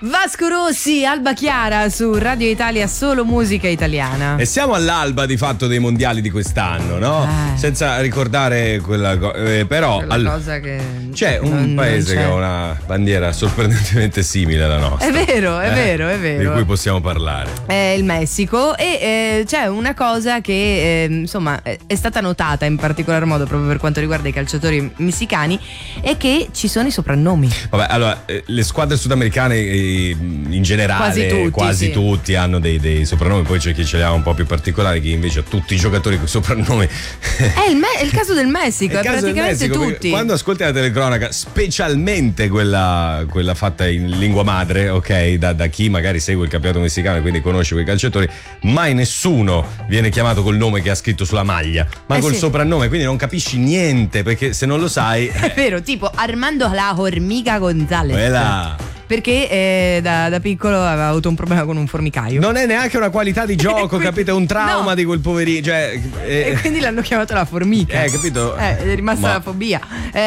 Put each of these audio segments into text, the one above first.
Vasco Rossi, Alba Chiara su Radio Italia, solo musica italiana. E siamo all'alba di fatto dei mondiali di quest'anno, no? Senza ricordare quella però cosa che c'è un paese che ha una bandiera sorprendentemente simile alla nostra. È vero, è vero. Di cui possiamo parlare. È il Messico e c'è una cosa che insomma è stata notata in particolar modo proprio per quanto riguarda i calciatori messicani, è che ci sono i soprannomi. Vabbè, allora le squadre sudamericane in generale quasi tutti hanno dei soprannomi, poi c'è chi ce li ha un po' più particolari, chi invece ha tutti i giocatori con soprannomi. È il caso del Messico, è praticamente tutti. Quando ascolti la telecronaca, specialmente quella fatta in lingua madre, ok, da chi magari segue il campionato messicano e quindi conosce quei calciatori, mai nessuno viene chiamato col nome che ha scritto sulla maglia, ma col soprannome, quindi non capisci niente, perché se non lo sai è vero, tipo Armando la Hormiga González. Perché da piccolo aveva avuto un problema con un formicaio. Non è neanche una qualità di gioco, quindi, capito? È un trauma di quel poverino. E quindi l'hanno chiamato la formica. Capito? È rimasta la fobia.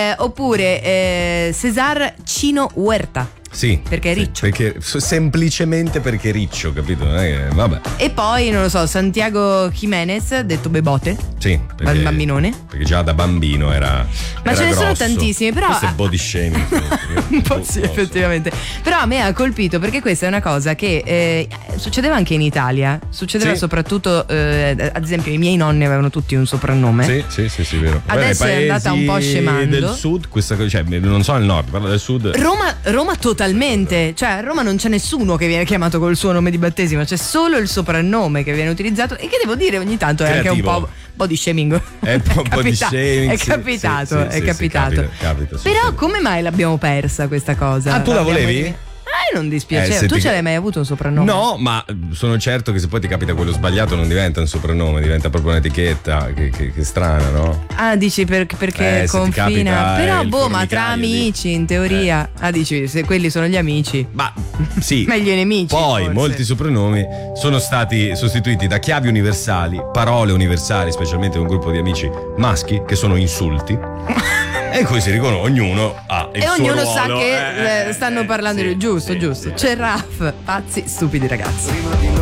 Oppure César Chino Huerta. Sì, perché è riccio. Semplicemente perché è riccio, capito? Vabbè. E poi, non lo so, Santiago Jiménez, detto Bebote. Sì, perché, bambinone. Perché già da bambino era. Ma ce ne sono tantissimi, però. Questo è body shaming. Un po' sì, effettivamente. Però a me ha colpito perché questa è una cosa che succedeva anche in Italia. Succedeva soprattutto, ad esempio, i miei nonni avevano tutti un soprannome. Sì, vero. Adesso è andata un po' scemando. Del sud, questa cosa, cioè, non so il nord, parlo del sud. Roma totalmente, cioè a Roma non c'è nessuno che viene chiamato col suo nome di battesimo, c'è solo il soprannome che viene utilizzato e che devo dire ogni tanto è anche un po' body shaming. È un po' di shaming. È capitato, è capitato. Capita, però come mai l'abbiamo persa questa cosa? Ah, tu la volevi? Non dispiaceva. Tu ce l'hai mai avuto un soprannome? No, ma sono certo che se poi ti capita quello sbagliato non diventa un soprannome, diventa proprio un'etichetta. Che strana, no? Ah, dici perché confina. Però ma tra amici in teoria. Dici se quelli sono gli amici. Ma sì. Meglio i nemici. Poi forse. Molti soprannomi sono stati sostituiti da chiavi universali, parole universali, specialmente un gruppo di amici maschi che sono insulti. E così ognuno ha il suo ruolo. E ognuno sa che stanno parlando di giusto. C'è Raf, pazzi, stupidi ragazzi.